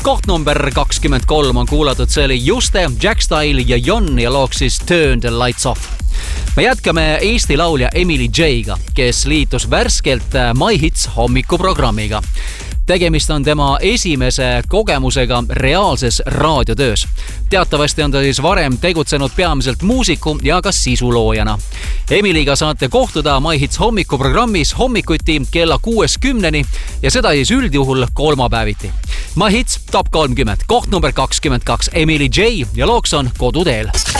Koht number 23 on kuulatud, see oli Juste, Jack Style ja Jon ja looks siis Turn the Lights Off. Me jätkame Eesti laulja Emily J-ga, kes liitus värskelt My Hits hommikuprogrammiga. Tegemist on tema esimese kogemusega reaalses raadiotöös. Teatavasti on ta siis varem tegutsenud peamiselt muusiku ja ka sisuloojana. Emiliga saate kohtuda My Hits hommikuprogrammis hommikuti kella 6:10 ja seda siis üldjuhul kolmapäeviti. My Hits Top 30, koht number 22, Emily J ja looks on Koduteel.